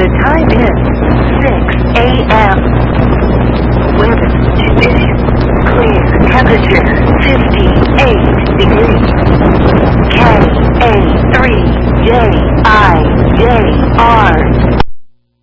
time is 6 a.m. Weather conditions clear. Temperature 58 degrees.